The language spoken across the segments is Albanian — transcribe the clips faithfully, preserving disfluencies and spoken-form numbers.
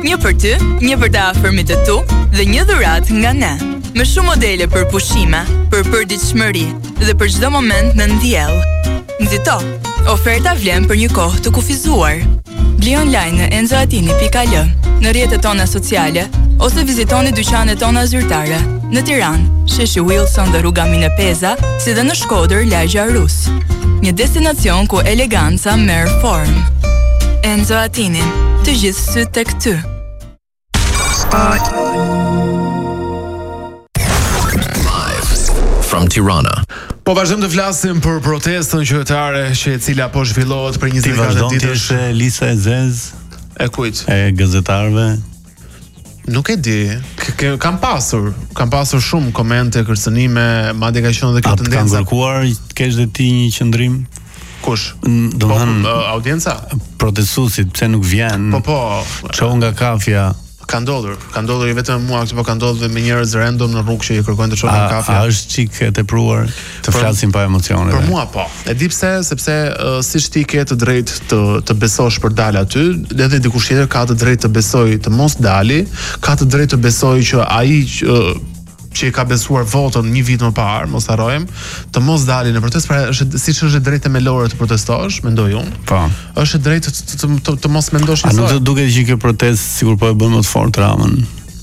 Një për ty, një për të afërmit të tu dhe një dhuratë nga ne. Me shumë modele për pushime, për përditshmëri dhe për çdo moment në ndjell. Nxito, oferta vlen për një kohë të kufizuar. Bli online në enzoatini pikë al, në rrjetet tona sociale ose vizitoni dyqanet tona zyrtare në Tiranë, sheshi Wilson dhe rruga Minepeza, si dhe në Shkodër, lagja Rus. Një destinacion ku eleganca merr formë. Enzoatini, të gjithë syt tek ty. From Tirana. Po vazhdojmë të flasim për protestën qytetare që e cila po zhvillohet për njëzet e katër ditësh. Ti vazhdon lista e zezë? E kujt? E gazetarëve? Nuk e di. K kam pasur, kam pasur shumë komente, kërcënime, madje ka qenë edhe kjo tendenca. Kanë kërkuar kesh dhe ti një qëndrim? Kush? Do po, thënë audienca? Protestuesit pse nuk vjen? Po po. Çau nga kafja. Ka ndodhur, ka ndodhur i vetëm mua, po ka ndodhur me njerëz random në rrugë që i kërkojnë të çohen nga kafja. A është çik e tepruar të flasim pa emocione? Për mua po. E di pse, sepse uh, siç ti ke të drejtë të të besosh për dal aty, edhe dikush tjetër ka të drejtë të besojë të mos dali, ka të drejtë të besojë që ai uh, që i ka besuar votën një vit më parë, mos harrojmë, të mos dalin në protestë, pra është siç është drejtë melore të protestosh, mendoj unë. Po. Është drejtë të, të, të, të mos mendosh njësoj. A nuk të duket që kjo protestë sikur po e bën më të fortë Ramën?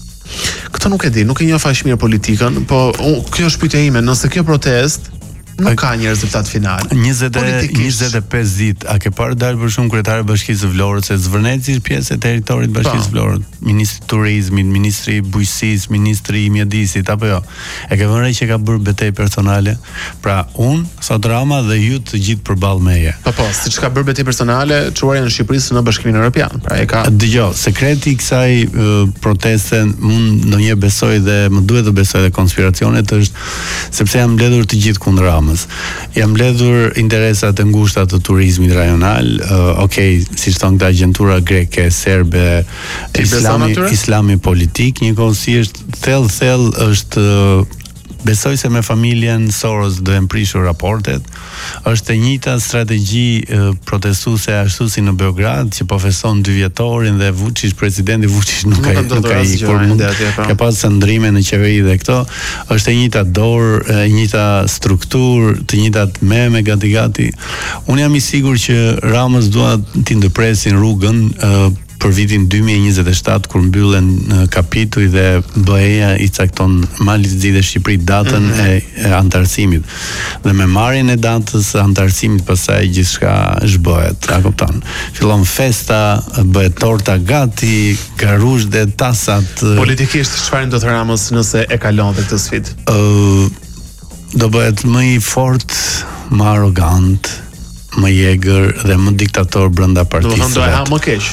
Këtë nuk e di, nuk e njoh aq mirë politikën, po unë, kjo është pyetja ime, nëse kjo protestë nuk ka një rezultat final. njëzet e pesë ditë, a ke parë dalë për shumë kryetari Bashkisë së Vlorës, se Zvërneci është pjesë e territorit Bashkisë së Vlorës, ministri i turizmit, ministri i bujqësisë, ministri i mjedisit, apo jo. E ke vënë re që ka bërë betejë personale? Pra, unë, sot Rama dhe ju të gjithë përballë meje. Po po, siç ka bërë betejë personale çuarja në Shqipërisë në Bashkimin Evropian. Pra e ka. Dëgjoj, sekreti i kësaj uh, proteste, mund ndonjë besoj dhe më duhet të besoj dhe konspiracionet është sepse janë mbledhur të gjithë kundër Ramës. Jam mbledhur interesat e ngushta të turizmit rajonal, uh, okay, siç thon këta agjentura greke, serbe, islami, islami politik, njëkohësisht thellë thellë është uh, besoj se me familjen Soros do e mprishur raportet. Është e njëjta strategji e, protestuese ashtu si në Beograd, që po feston dy vjetorin dhe Vučić, presidenti Vučić nuk ka nuk ka i kur mund ka pas ndrime në qeveri dhe këto. Është e njëjta dorë, e njëjta strukturë, të njëjtat meme gati gati. Unë jam i sigurt që Ramës dua t'i ndërpresin rrugën e, për vitin dy mijë e njëzet e shtatë kur mbyllen kapituj dhe B E-ja i cakton Malizzi dhe Shqipëri datën mm -hmm. e, e antarësimit. Dhe me marrjen e datës së antarësimit pastaj gjithçka zhbohet, a kupton? Fillon festa, bëhet torta gati, garush dhe tasat. Politikisht çfarë do të Ramës nëse e kalon këtë sfidë? Ë uh, do bëhet më i fortë, më arrogant, më i egër dhe më diktator brenda partisë. Do të thonë do e ha më keq.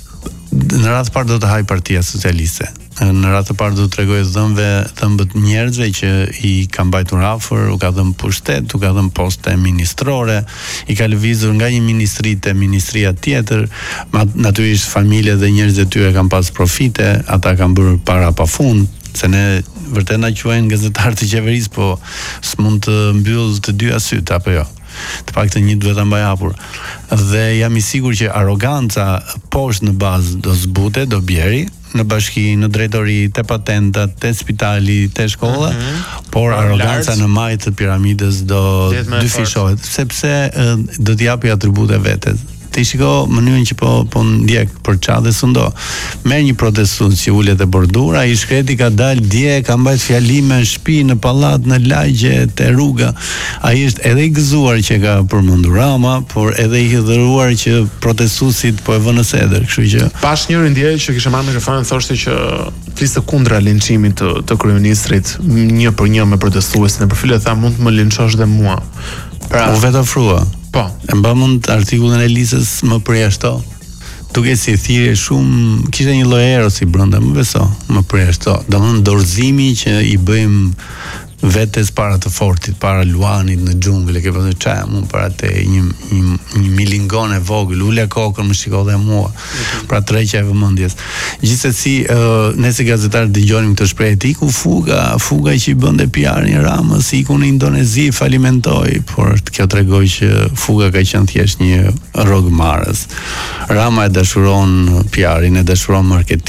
Në radhë parë do të haj Partia Socialiste. Në radhë të parë do të tregoj dhëmbëve, dhëmbët njerëzve që i ka mbajtur afër, u ka dhënë pushtet, u ka dhënë poste ministrore, i ka lëvizur nga një ministri te ministria tjetër, natyrisht familjet dhe njerëzit e tyre kanë pas profite, ata kanë bërë para pafund, se ne vërtet na quajnë gazetarë të qeverisë, po s'mund të mbyll të dyja syt apo jo. Të paktën një duhet ta mbaj hapur. Dhe jam i sigurt që arroganca poshtë në bazë do zbute, do bjeri, në bashki, në drejtori, te patentat, te spitali, te shkolla, mm -hmm. por arroganca në majtë të piramidës do dyfishohet, sepse do t'i japi atribute vetes. Ti shiko mënyrën që po po ndjek për çfarë dhe sundo. Merr një protestues që ulet e bordura, i shkreti ka dal dje, ka mbajt fjalime në shtëpi, në pallat, në lagje, te rruga. Ai është edhe i gëzuar që ka përmendur Rama, por edhe i hidhëruar që protestuesit po e vënë në sedër, kështu që pash njërin dje që kishte marrë mikrofonin, thoshte që fliste kundra linçimit të, të kryeministrit një për një me protestuesin. Në përfile tha mund të më linçosh dhe mua. Pra, u vetë ofrua. Po. E mba mund artikullin e Lisës më përjashto. Duke si thirrje shumë, kishte një lloj erosi brenda, më beso, më përjashto. Domthon dorëzimi që i bëjmë vetes para të fortit, para luanit në xhungël, e ke pasur çaja mund para te një një, një milingon e vogël, ule kokën, më shiko dhe mua. Mm-hmm. Pra tërheqja e vëmendjes. Gjithsesi, uh, ne si gazetar dëgjonim këtë shprehje, iku fuga, fuga që i bënte P R-in Ramës, iku në Indonezi, falimentoi, por kjo tregoi që fuga ka qenë thjesht një rrogmarrës. Rama e dashuron P R-in, e dashuron marketing